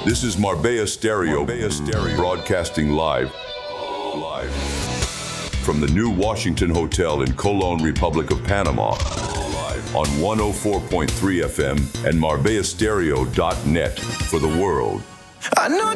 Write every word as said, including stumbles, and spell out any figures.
This is Marbella Stereo, Marbella Stereo, broadcasting live, live from the new Washington Hotel in Colon, Republic of Panama, live on one oh four point three F M and Marbella Stereo dot net for the world. I know